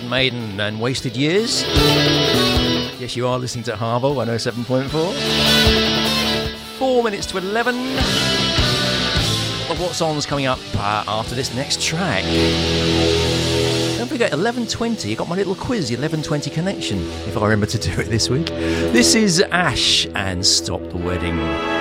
Iron Maiden and Wasted Years. Yes, you are listening to Harbour 107.4. 4 minutes to 11. But what's on's coming up after this next track? Don't forget, 11:20, you got my little quiz, the 11:20 connection, if I remember to do it this week. This is Ash and Stop the Wedding.